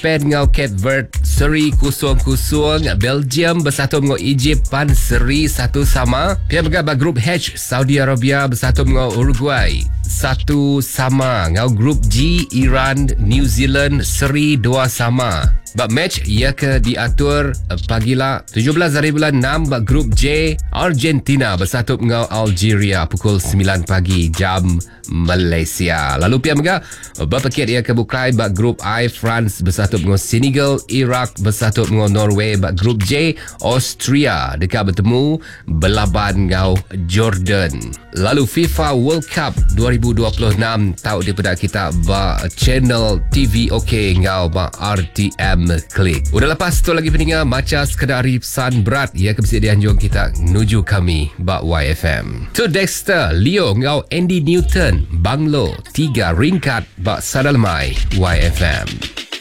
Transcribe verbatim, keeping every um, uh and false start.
Spain ngau Cape Verde seri kusung-kusung. Belgium bersatu ngau Egypt pan seri satu sama. Pihak megah ba grup H, Saudi Arabia bersatu ngau Uruguay satu sama. Ngau grup G, Iran New Zealand seri dua sama. Bak match ia ke diatur uh, pagilah tujuh belas hari bulan enam. Bak grup J, Argentina bersatu ngau Algeria pukul sembilan pagi jam Malaysia. Lalu pihak megah berpakit ia ke bukai. Bak grup I, France bersatu ngau Senegal. Iraq bersatu ngau Norway. Bak grup J, Austria dekat bertemu belaban ngau Jordan. Lalu FIFA World Cup dua ribu dua puluh enam tahu daripada kita ba channel T V OK ngau ba R T M Klik. Udah lepas tu lagi pendengar macam sekadar pesan berat ia kesediaan jom kita menuju kami ba Y F M. Tu Dexter, Leo ngau Andy Newton, Banglo, tiga ringkat ba Sadalmai Y F M.